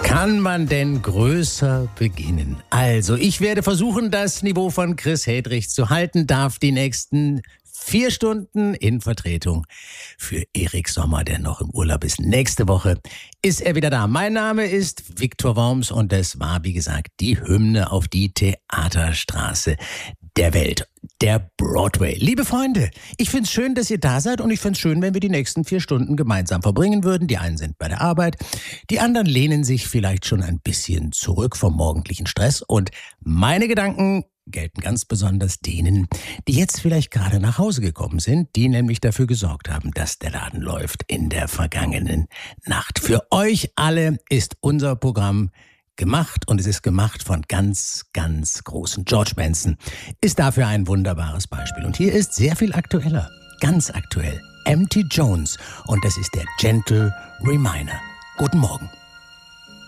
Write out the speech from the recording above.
Kann man denn größer beginnen? Also, ich werde versuchen, das Niveau von Chris Hedrich zu halten, darf die nächsten 4 Stunden in Vertretung für Erik Sommer, der noch im Urlaub ist. Nächste Woche ist er wieder da. Mein Name ist Viktor Worms und das war, wie gesagt, die Hymne auf die Theaterstraße der Welt, der Broadway. Liebe Freunde, ich find's schön, dass ihr da seid und ich find's schön, wenn wir die nächsten 4 Stunden gemeinsam verbringen würden. Die einen sind bei der Arbeit, die anderen lehnen sich vielleicht schon ein bisschen zurück vom morgendlichen Stress und meine Gedanken gelten ganz besonders denen, die jetzt vielleicht gerade nach Hause gekommen sind, die nämlich dafür gesorgt haben, dass der Laden läuft in der vergangenen Nacht. Für euch alle ist unser Programm gemacht und es ist gemacht von ganz, ganz großen. George Benson ist dafür ein wunderbares Beispiel. Und hier ist sehr viel aktueller, ganz aktuell, Empty Jones und das ist der Gentle Reminder. Guten Morgen.